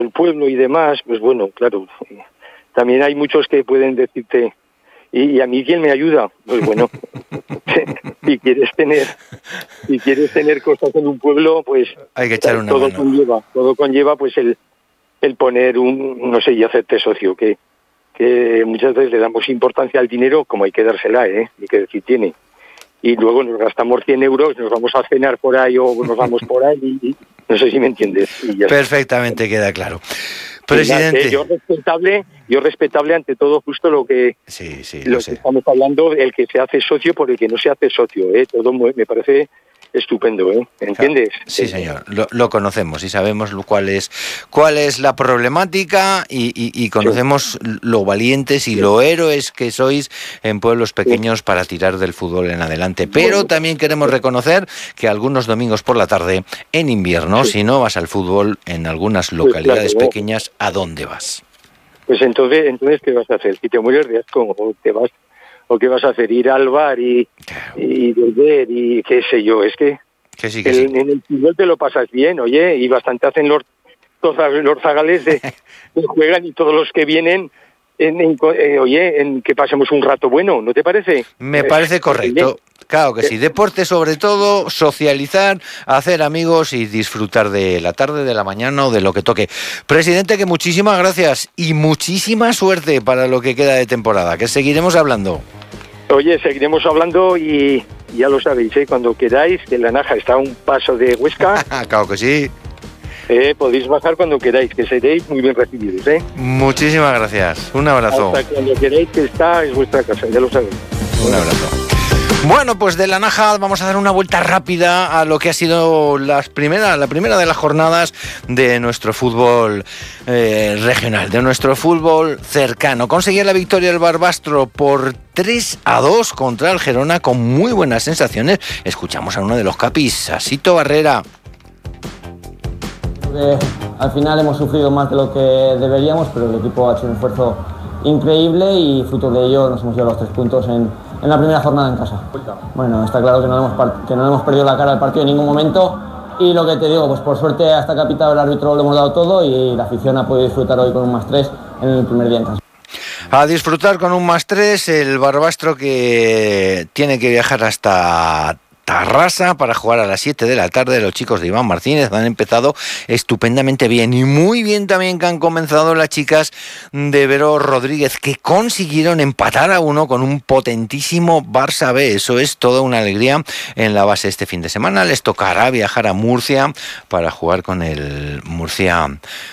el pueblo y demás, pues bueno, claro, también hay muchos que pueden decirte, ¿y a mí quién me ayuda? Pues bueno, si quieres tener cosas en un pueblo, pues hay que echar una mano. Todo conlleva pues el poner no sé, y hacerte socio, que muchas veces le damos importancia al dinero como hay que dársela, y que decir tiene. Y luego nos gastamos 100 euros, nos vamos a cenar por ahí o nos vamos por ahí y no sé si me entiendes. Perfectamente, queda claro. Presidente. Yo respetable ante todo justo lo que sí, lo que estamos hablando, el que se hace socio por el que no se hace socio, todo me parece estupendo, ¿entiendes? Sí, señor, lo conocemos y sabemos cuál es la problemática y conocemos lo valientes y lo héroes que sois en pueblos pequeños para tirar del fútbol en adelante. Pero también queremos reconocer que algunos domingos por la tarde, en invierno, si no vas al fútbol en algunas localidades pequeñas, ¿a dónde vas? Pues entonces, ¿qué vas a hacer? Si te mueres de asco, ¿o qué vas a hacer? Ir al bar y beber y qué sé yo. Es que sí. En el fútbol te lo pasas bien, oye, y bastante hacen los zagales que juegan y todos los que vienen en que pasemos un rato bueno, ¿no te parece? Me parece correcto. Claro que sí, deporte sobre todo, socializar, hacer amigos y disfrutar de la tarde, de la mañana o de lo que toque. Presidente, que muchísimas gracias y muchísima suerte para lo que queda de temporada, que seguiremos hablando. Oye, seguiremos hablando y ya lo sabéis, cuando queráis, que la Naja está a un paso de Huesca. Claro que sí. Podéis bajar cuando queráis, que seréis muy bien recibidos. Muchísimas gracias, un abrazo. Hasta cuando queráis, que esta es vuestra casa, ya lo sabéis. Un abrazo. Bueno, pues de la Naja vamos a dar una vuelta rápida a lo que ha sido la primera de las jornadas de nuestro fútbol regional, de nuestro fútbol cercano. Conseguía la victoria el Barbastro por 3-2 contra el Gerona con muy buenas sensaciones. Escuchamos a uno de los capis, Asito Barrera. Al final hemos sufrido más de lo que deberíamos, pero el equipo ha hecho un esfuerzo increíble y fruto de ello nos hemos llevado los 3 puntos en la primera jornada en casa. Bueno, está claro que no hemos perdido la cara al partido en ningún momento y lo que te digo, pues por suerte hasta que ha pitado el árbitro lo hemos dado todo y la afición ha podido disfrutar hoy con un +3 en el primer día en casa. A disfrutar con un +3 el Barbastro, que tiene que viajar hasta Tarrasa para jugar a las 7 de la tarde. Los chicos de Iván Martínez han empezado estupendamente bien y muy bien también que han comenzado las chicas de Vero Rodríguez, que consiguieron empatar a 1 con un potentísimo Barça B. Eso es toda una alegría en la base. Este fin de semana les tocará viajar a Murcia para jugar con el Murcia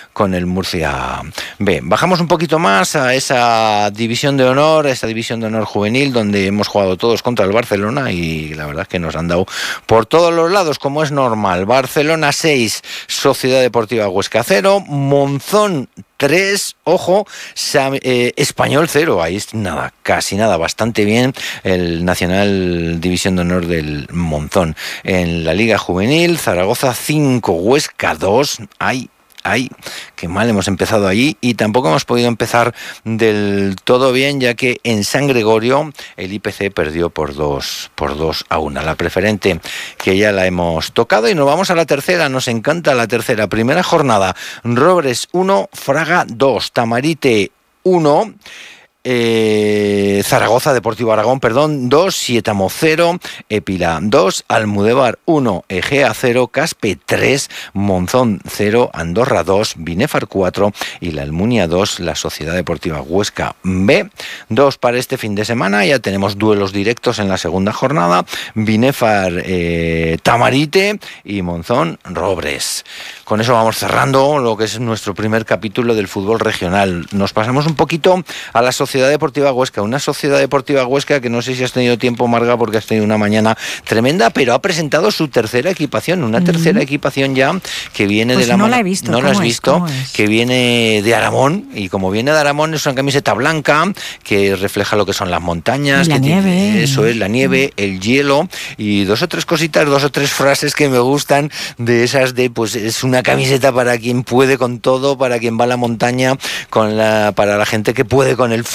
B. Bajamos un poquito más a esa división de honor, juvenil, donde hemos jugado todos contra el Barcelona y la verdad es que nos han dado por todos los lados, como es normal. Barcelona 6, Sociedad Deportiva Huesca 0, Monzón 3, ojo, Español 0, ahí es nada, casi nada, bastante bien el Nacional División de Honor del Monzón. En la Liga Juvenil, Zaragoza 5, Huesca 2, Ay, qué mal hemos empezado allí y tampoco hemos podido empezar del todo bien, ya que en San Gregorio el IPC perdió por 2-1. La preferente, que ya la hemos tocado, y nos vamos a la tercera. Nos encanta la tercera. Primera jornada, Robres 1, Fraga 2, Tamarite 1, Zaragoza Deportivo Aragón, 2, Sietamo 0, Epila 2, Almudévar 1, Egea 0, Caspe 3, Monzón 0, Andorra 2, Binefar 4 y la Almunia 2, la Sociedad Deportiva Huesca B 2 para este fin de semana. Ya tenemos duelos directos en la segunda jornada, Binefar Tamarite y Monzón Robres. Con eso vamos cerrando lo que es nuestro primer capítulo del fútbol regional. Nos pasamos un poquito a la Sociedad Deportiva Huesca, una Sociedad Deportiva Huesca que no sé si has tenido tiempo, Marga, porque has tenido una mañana tremenda, pero ha presentado su tercera equipación, una tercera equipación ya que viene de la no la he visto. No la has visto, que viene de Aramón, y como viene de Aramón es una camiseta blanca que refleja lo que son las montañas, la nieve. Eso es, la nieve, el hielo y 2 o 3 cositas, 2 o 3 frases que me gustan de esas de, pues es una camiseta para quien puede con todo, para quien va a la montaña, para la gente que puede con el frío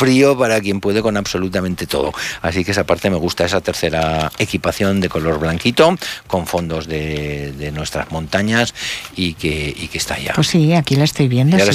frío para quien puede con absolutamente todo. Así que esa parte me gusta, esa tercera equipación de color blanquito, con fondos de nuestras montañas y que está ya. Pues sí, aquí la estoy viendo.